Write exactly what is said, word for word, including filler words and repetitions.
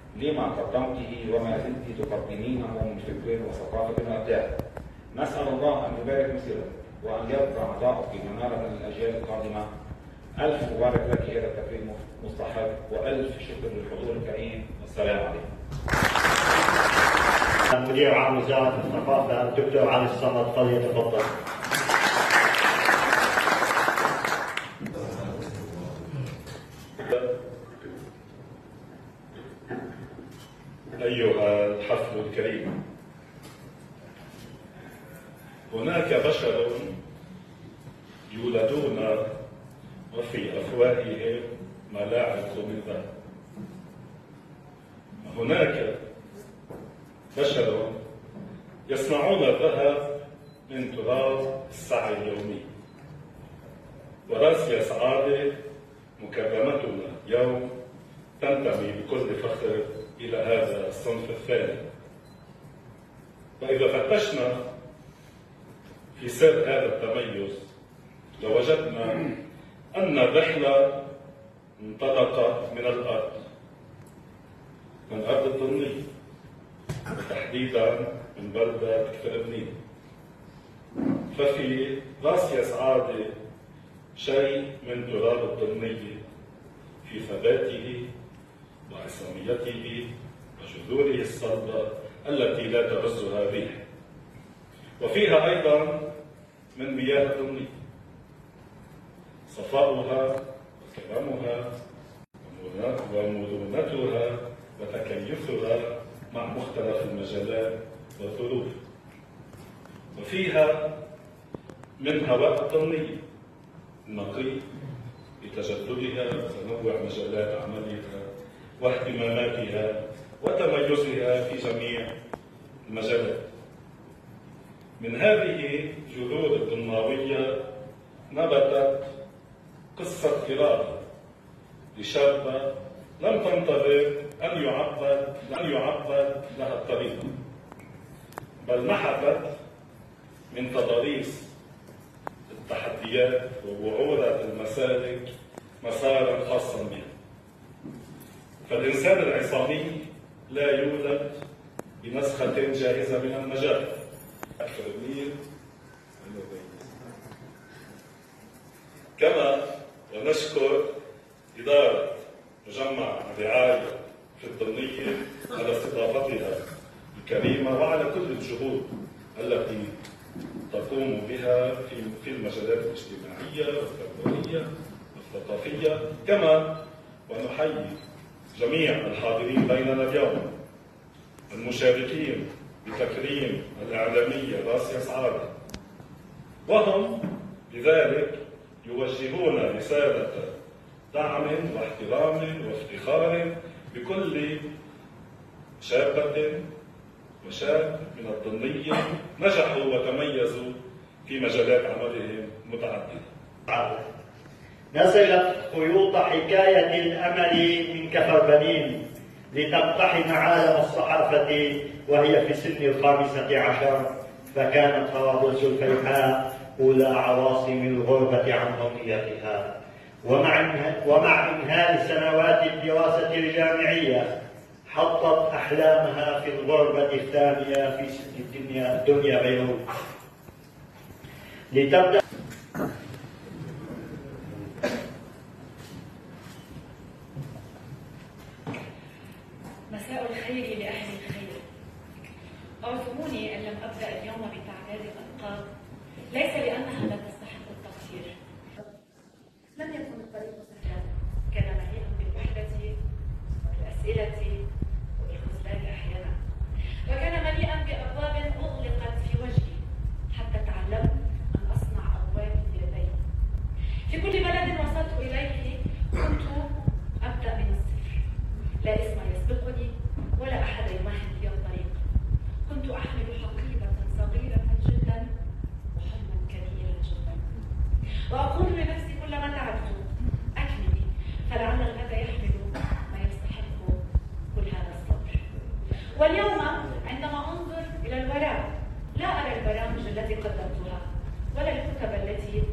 لما قدمته وما زلت تقدمينه من فكر وثقافة وإبداع. نسأل الله أن يبارك مسيرتك وأن يبقى عطاؤك منارة للأجيال القادمة. ألف مبارك لك، هذا التكريم مستحق، وألف شكر للحضور الكريم، والسلام عليكم. مدير عام وزارة الثقافة الدكتور علي الصمد فليتفضل. أيها الحفل الكريم، هناك بشر يولدون وفي أفواههم ملاعق من ذهب. هناك بشر يصنعون الذهب من تراب السعي اليومي. وراسيا سعادة مكرمتنا اليوم تنتمي بكل فخر إلى هذا الصنف الثاني. وإذا فتشنا في سر هذا التميز لوجدنا أن الرحلة انطلقت من الأرض، من أرض الضنية، وتحديدا من بلدة كفربنين. ففي راسيا سعادة شيء من تراب الضنية في ثباته وعصاميته وجذوره الصلبة التي لا تهزها الريح، وفيها أيضا من مياه الضنية صفاؤها وكرمها ومرونتها وتكيفها مع مختلف المجالات والظروف، وفيها من هواء الضنية النقي بتجددها وتنوع مجالات عملها واهتماماتها وتميزها في جميع المجالات. من هذه جذور الضناوية نبتت قصة إرادة لشابة لم تنتظر أن يعبد أن يعبد لها الطريق، بل نحتت من تضاريس التحديات ووعورة المسالك مسارا خاصا بها. فالإنسان العصامي لا يولد بنسخة جاهزة من النجاح. كما ونشكر إدارة مجمع الرعاية في الضنية على استضافتها الكريمة وعلى كل الجهود التي تقوم بها في في المجالات الاجتماعية والتربوية والثقافية. كما ونحيي جميع الحاضرين بيننا اليوم المشاركين بتكريم الإعلامية راسيا سعادة، وهم بذلك يوجهون رسالة دعم واحترام وافتخار بكل شابة وشاب من الضنية نجحوا وتميزوا في مجالات عملهم متعددة. نزلت خيوط حكاية الأمل من كفربنين لتقتحم عالم الصحافة وهي في سن الخامسة عشر، فكانت طرابلس الفيحاء أولى عواصم الغربة عن ضنيتها. ومع ومع إنهاء سنوات الدراسة الجامعية حطت أحلامها في الغربة الثانية في سن الدنيا دنيا بيروت لتبدأ مساء الخير لأهل الخير. أعذروني أن لم أبدأ اليوم بتعداد الألقاب، ليس لأنها لا تستحق التقدير. لم يكن الطريق سهلا، كان مليئا بالوحدة والأسئلة والخذلان أحيانا، وكان مليئا بأبواب أغلقت في وجهي حتى تعلمت أن أصنع أبواب بيدي. في كل بلد وصلت إليه كنت أبدأ من الصفر، لا اسم يسبقني ولا أحد يمهد لي الطريق. كنت أحمل حقيبة صغيرة جدا وحلما كبيرا جدا، وأقول لنفسي كلما تعبت أكملي، فلعل الغد يحمل ما يستحق كل هذا الصبر. واليوم عندما أنظر إلى الوراء لا أرى البرامج التي قدمتها ولا الكتب التي